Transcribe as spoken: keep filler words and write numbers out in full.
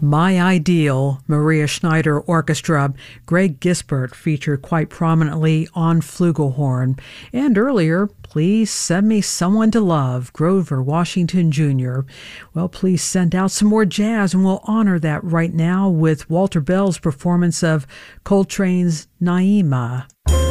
My Ideal, Maria Schneider Orchestra. Greg Gisbert featured quite prominently on flugelhorn. And earlier, Please Send Me Someone to Love, Grover Washington Junior Well, please send out some more jazz, and we'll honor that right now with Walter Bell's performance of Coltrane's Naima.